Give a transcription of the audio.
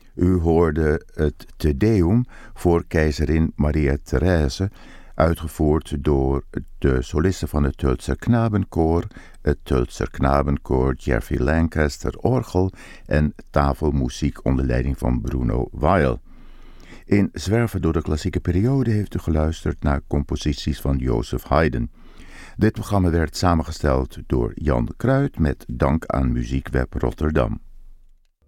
U hoorde het Te Deum voor keizerin Maria Therese, uitgevoerd door de solisten van het Tultser Knabenkoor, het Tultser Knabenkoor Jeffrey Lancaster orgel en tafelmuziek onder leiding van Bruno Weil. In Zwerven door de klassieke periode heeft u geluisterd naar composities van Joseph Haydn. Dit programma werd samengesteld door Jan Kruid met dank aan Muziekweb Rotterdam.